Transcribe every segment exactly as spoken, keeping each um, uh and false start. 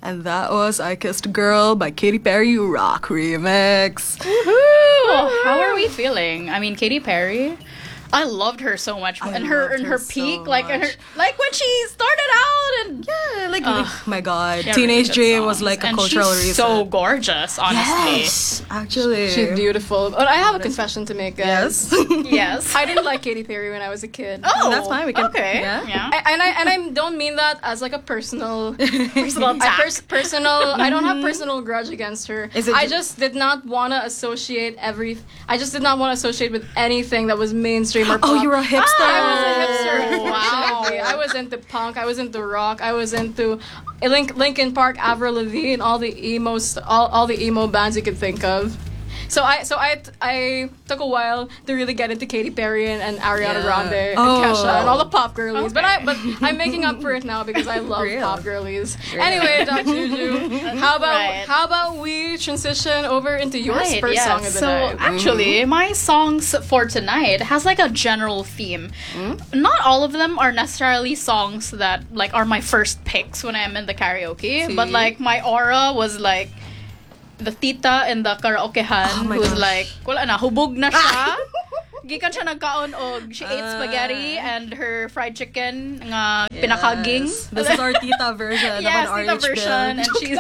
And that was I Kissed a Girl by Katy Perry Rock Remix. Woohoo! How are we feeling? I mean, Katy Perry, I loved her so much. I and her loved in her her so peak, like in her, much. like when she started out and Yeah, like, Ugh. like my god. yeah, Teenage really good Dream was songs. like a and cultural she's reason. so gorgeous, honestly. Yes, actually. She's beautiful. But I have a confession to make, guys. Yes. Yes. I didn't like Katy Perry when I was a kid. Oh, That's fine, we can- Okay. yeah. Yeah. I, and I and I don't mean that as like a personal Personal I attack. pers- personal I don't have personal grudge against her. Is it I ju- just did not want to associate every I just did not want to associate with anything that was mainstream or pop. Oh, you were a hipster. I was a hipster. Oh, wow. Unfortunately. I was into punk. I was into rock. I was into Link, Linkin Park, Avril Lavigne, all the emo, st- all, all the emo bands you could think of. So I so I I took a while to really get into Katy Perry and, and Ariana Yeah. Grande and Oh. Kesha and all the pop girlies. But I Okay. but I'm making up for it now because I love Real. pop girlies. Anyway, Doc Juju, how about Right. how about we transition over into your Right, first yes. song of the so night? actually, my songs for tonight has like a general theme. Not all of them are necessarily songs that like are my first picks when I'm in the karaoke, See? but like my aura was like the tita in the karaokehan Oh my who's gosh. like wala na hubog na siya. Gikan siya nagkaon og she ate Ah. spaghetti and her fried chicken nga pinakaging. Yes. This is our tita version Yes, of an tita R H version, bill. and she's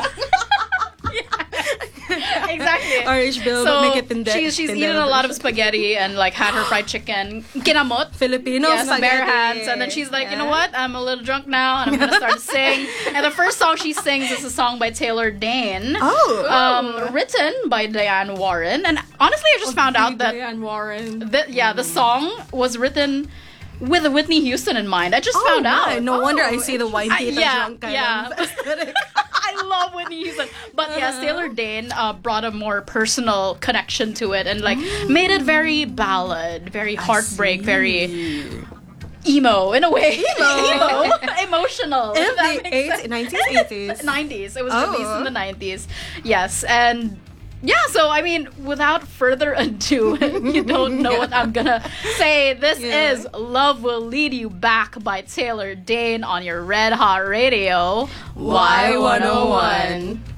exactly. R H bill, So but make it tinde- she's she's tindera eaten a lot of version. spaghetti and like had her fried chicken kinamot. Filipino Yes, spaghetti. bare hands, and then she's like, you know what? I'm a little drunk now, and I'm gonna start to sing. And the first song she sings is a song by Taylor Dane, Oh. um, written by Diane Warren. And honestly, I just found out that Diane Warren. the, yeah, the song was written with Whitney Houston in mind. I just Oh, found out. right. No wonder I Oh, see the white I- tita yeah, drunk kind yeah. of aesthetic. I love Whitney Houston. But yes, Taylor Dane uh, brought a more personal connection to it and like made it very ballad, very heartbreak, very emo in a way. Emo, emotional. In if that the makes eight, sense. nineteen eighties. nineties. It was Oh. released in the nineties. Yes, and yeah, so I mean, without further ado, you don't know what I'm gonna say. This Yeah. is Love Will Lead You Back by Taylor Dane on your Red Hot Radio. Y one oh one.